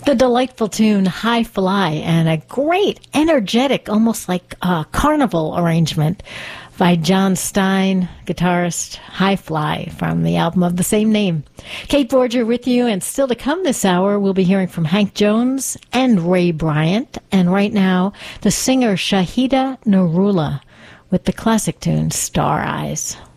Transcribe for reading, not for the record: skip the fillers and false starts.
The delightful tune High Fly and a great, energetic, almost like a carnival arrangement by John Stein, guitarist, High Fly, from the album of the same name. Kate Borger with you, and still to come this hour, we'll be hearing from Hank Jones and Ray Bryant, and right now, the singer Shahida Nurullah with the classic tune Star Eyes.